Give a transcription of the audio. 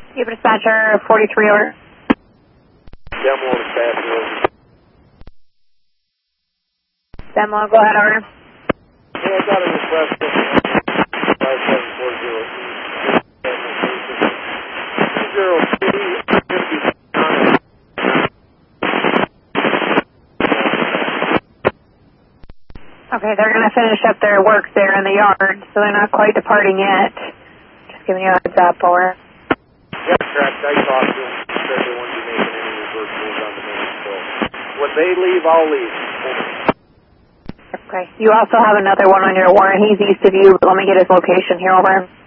You have a dispatcher 43 over. Demo dispatcher. Demo, go ahead, over. Yeah, I got a request from 5740. Okay, they're going to finish up their work there in the yard, so they're not quite departing yet. Just giving you a heads up, over. Yeah, correct. I talked to them. Said they wouldn't be making any reversals on the main, so when they leave, I'll leave. Okay. You also have another one on your warrant. He's east of you, but let me get his location here, over.